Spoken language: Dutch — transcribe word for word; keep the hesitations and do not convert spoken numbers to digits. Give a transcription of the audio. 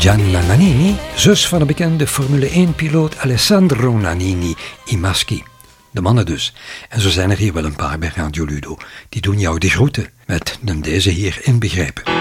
Gianna Nannini, zus van de bekende Formule één-piloot Alessandro Nannini, i Maschi. De mannen dus. En zo zijn er hier wel een paar bij Radio Ludo. Die doen jou de groeten, met deze hier inbegrepen.